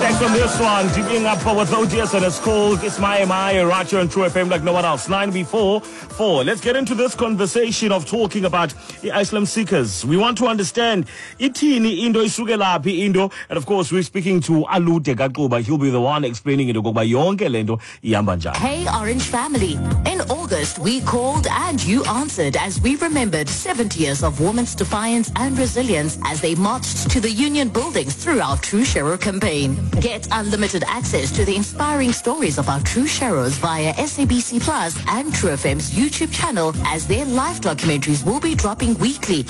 Thanks on this one. Keeping up with ODS and it's called It's My right here on True FM like no one else. 9 before 4. Let's get into this conversation of talking about the Islam seekers. We want to understand itini indo isukelapi indo, and of course we're speaking to Alude Gakuba. He'll be the one explaining it. Hey Orange family. In August we called and you answered as we remembered 70 years of women's defiance and resilience as they marched to the union buildings through our True Shero campaign. Get unlimited access to the inspiring stories of our True Sheros via SABC Plus and True FM's YouTube channel as their live documentaries will be dropping weekly